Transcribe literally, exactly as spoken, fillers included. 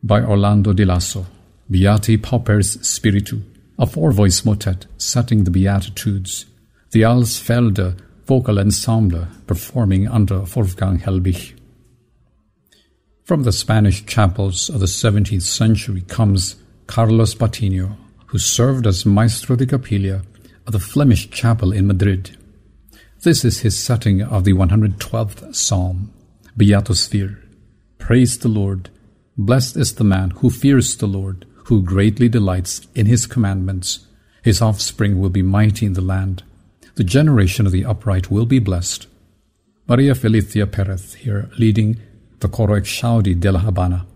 by Orlando Di Lasso. Beati Paupers Spiritu, a four-voice motet setting the Beatitudes. The Alsfelde Vocal Ensemble performing under Wolfgang Helbig. From the Spanish chapels of the seventeenth century comes Carlos Patino, who served as Maestro de Capilla of the Flemish chapel in Madrid. This is his setting of the one hundred twelfth Psalm, Beatus vir. Praise the Lord. Blessed is the man who fears the Lord, who greatly delights in his commandments. His offspring will be mighty in the land. The generation of the upright will be blessed. Maria Felicia Perez here leading the Coro Exaudi de la Habana.